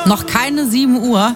Noch keine 7 Uhr.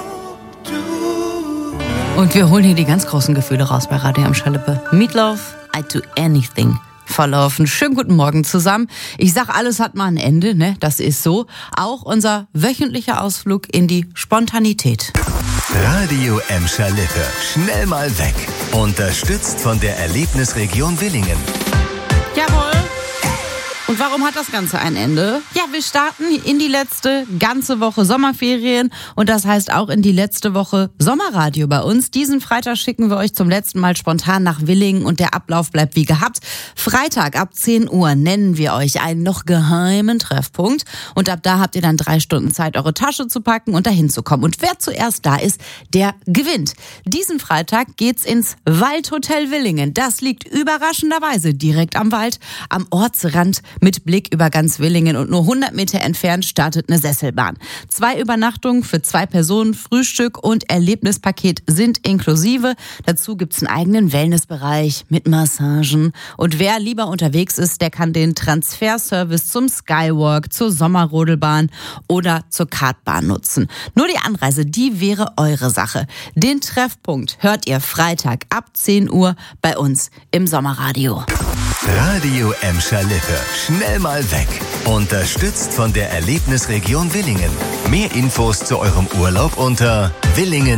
Und wir holen hier die ganz großen Gefühle raus bei Radio am Schalippe. Meatloaf, I'd do anything verlaufen. Schönen guten Morgen zusammen. Ich sag, alles hat mal ein Ende, ne? Das ist so. Auch unser wöchentlicher Ausflug in die Spontanität. Radio Emscher Lippe. Schnell mal weg. Unterstützt von der Erlebnisregion Willingen. Jawohl. Und warum hat das Ganze ein Ende? Ja, wir starten in die letzte ganze Woche Sommerferien und das heißt auch in die letzte Woche Sommerradio bei uns. Diesen Freitag schicken wir euch zum letzten Mal spontan nach Willingen und der Ablauf bleibt wie gehabt. Freitag ab 10 Uhr nennen wir euch einen noch geheimen Treffpunkt und ab da habt ihr dann 3 Stunden Zeit, eure Tasche zu packen und dahin zu kommen. Und wer zuerst da ist, der gewinnt. Diesen Freitag geht's ins Waldhotel Willingen. Das liegt überraschenderweise direkt am Wald, am Ortsrand mit Blick über ganz Willingen und nur 100 Meter entfernt startet eine Sesselbahn. 2 Übernachtungen für 2 Personen, Frühstück und Erlebnispaket sind inklusive. Dazu gibt's einen eigenen Wellnessbereich mit Massagen. Und wer lieber unterwegs ist, der kann den Transferservice zum Skywalk, zur Sommerrodelbahn oder zur Kartbahn nutzen. Nur die Anreise, die wäre eure Sache. Den Treffpunkt hört ihr Freitag ab 10 Uhr bei uns im Sommerradio. Radio Emscher Lippe. Schnell mal weg. Unterstützt von der Erlebnisregion Willingen. Mehr Infos zu eurem Urlaub unter Willingen.